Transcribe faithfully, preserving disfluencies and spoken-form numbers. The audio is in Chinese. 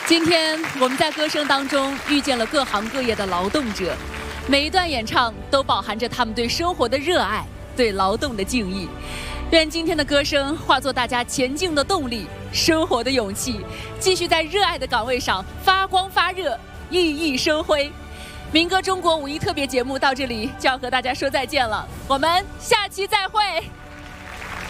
今天我们在歌声当中遇见了各行各业的劳动者，每一段演唱都饱含着他们对生活的热爱，对劳动的敬意。愿今天的歌声化作大家前进的动力，生活的勇气，继续在热爱的岗位上发光发热，熠熠生辉。民歌中国五一特别节目到这里就要和大家说再见了，我们下期再会。